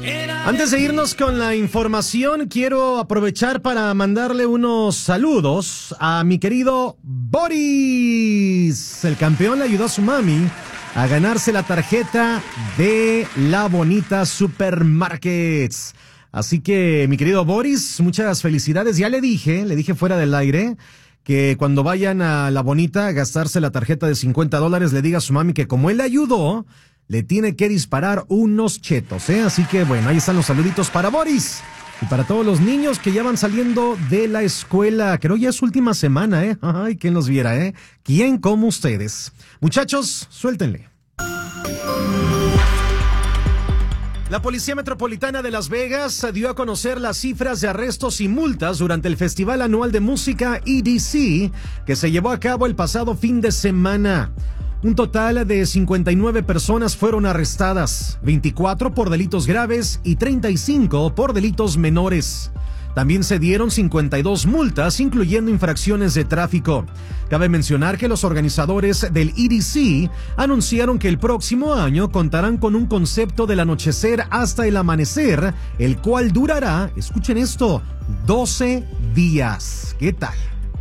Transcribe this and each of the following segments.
Antes de irnos con la información, quiero aprovechar para mandarle unos saludos a mi querido Boris. El campeón le ayudó a su mami a ganarse la tarjeta de La Bonita Supermarkets. Así que, mi querido Boris, muchas felicidades. Ya le dije fuera del aire, que cuando vayan a La Bonita a gastarse la tarjeta de $50, le diga a su mami que como él le ayudó, le tiene que disparar unos chetos, ¿eh? Así que, bueno, ahí están los saluditos para Boris y para todos los niños que ya van saliendo de la escuela. Creo ya es última semana, ¿eh? Ay, ¿quién los viera, eh? ¿Quién como ustedes? Muchachos, suéltenle. La Policía Metropolitana de Las Vegas dio a conocer las cifras de arrestos y multas durante el Festival Anual de Música EDC, que se llevó a cabo el pasado fin de semana. Un total de 59 personas fueron arrestadas, 24 por delitos graves y 35 por delitos menores. También se dieron 52 multas, incluyendo infracciones de tráfico. Cabe mencionar que los organizadores del EDC anunciaron que el próximo año contarán con un concepto del anochecer hasta el amanecer, el cual durará, escuchen esto, 12 días. ¿Qué tal?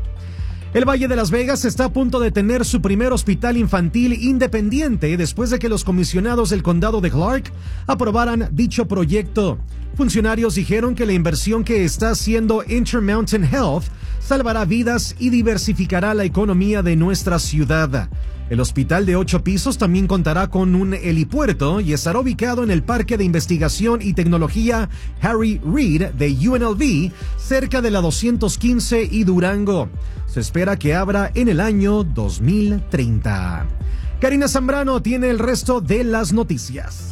El Valle de Las Vegas está a punto de tener su primer hospital infantil independiente después de que los comisionados del condado de Clark aprobaran dicho proyecto. Funcionarios dijeron que la inversión que está haciendo Intermountain Health salvará vidas y diversificará la economía de nuestra ciudad. El hospital de 8 pisos también contará con un helipuerto y estará ubicado en el Parque de Investigación y Tecnología Harry Reid de UNLV, cerca de la 215 y Durango. Se espera que abra en el año 2030. Karina Zambrano tiene el resto de las noticias.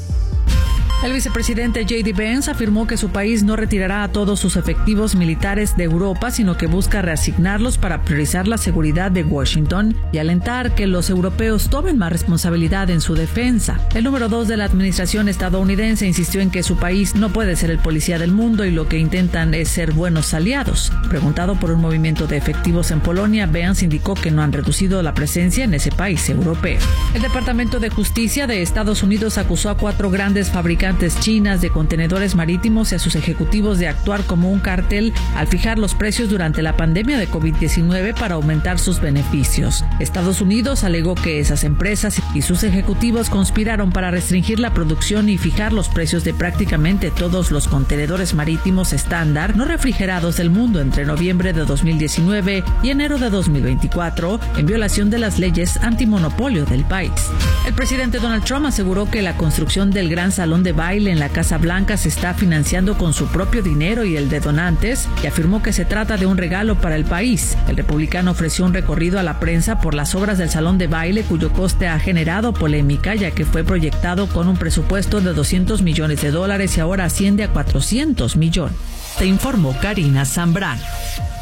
El vicepresidente J.D. Vance afirmó que su país no retirará a todos sus efectivos militares de Europa, sino que busca reasignarlos para priorizar la seguridad de Washington y alentar que los europeos tomen más responsabilidad en su defensa. El número 2 de la administración estadounidense insistió en que su país no puede ser el policía del mundo y lo que intentan es ser buenos aliados. Preguntado por un movimiento de efectivos en Polonia, Vance indicó que no han reducido la presencia en ese país europeo. El Departamento de Justicia de Estados Unidos acusó a 4 grandes fabricantes chinas de contenedores marítimos y a sus ejecutivos de actuar como un cartel al fijar los precios durante la pandemia de COVID-19 para aumentar sus beneficios. Estados Unidos alegó que esas empresas y sus ejecutivos conspiraron para restringir la producción y fijar los precios de prácticamente todos los contenedores marítimos estándar no refrigerados del mundo entre noviembre de 2019 y enero de 2024, en violación de las leyes antimonopolio del país. El presidente Donald Trump aseguró que la construcción del gran salón de baile en la Casa Blanca se está financiando con su propio dinero y el de donantes, y afirmó que se trata de un regalo para el país. El republicano ofreció un recorrido a la prensa por las obras del salón de baile, cuyo coste ha generado polémica, ya que fue proyectado con un presupuesto de $200 millones y ahora asciende a $400 millones. Te informó Karina Zambrano.